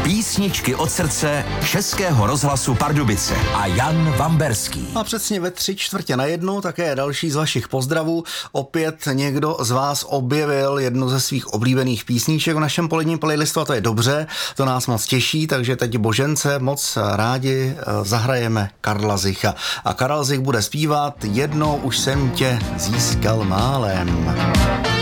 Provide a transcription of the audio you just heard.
Písničky od srdce Českého rozhlasu Pardubice a Jan Vamberský. A přesně ve 1:45 také další z vašich pozdravů. Opět někdo z vás objevil jednu ze svých oblíbených písniček v našem poledním playlistu a to je dobře, to nás moc těší, takže teď Božence moc rádi zahrajeme Karla Zicha. A Karel Zich bude zpívat Jednou už jsem tě získal málem.